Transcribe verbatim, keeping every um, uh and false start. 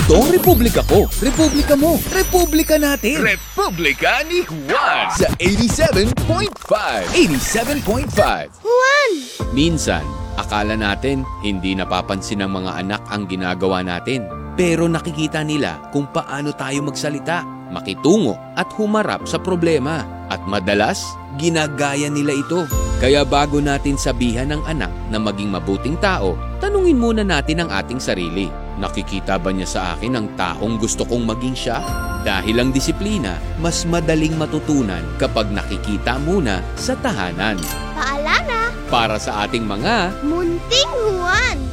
Ito ang republika ko, republika mo, republika natin. Republika ni Juan Sa eighty-seven point five. eighty-seven point five. Juan! Minsan, akala natin hindi napapansin ng mga anak ang ginagawa natin. Pero nakikita nila kung paano tayo magsalita, makitungo at humarap sa problema. At madalas, ginagaya nila ito. Kaya bago natin sabihan ng anak na maging mabuting tao, tanungin muna natin ang ating sarili. Nakikita ba niya sa akin ang taong gusto kong maging siya? Dahil ang disiplina, mas madaling matutunan kapag nakikita muna sa tahanan. Paalala! Para sa ating mga Munting Juan!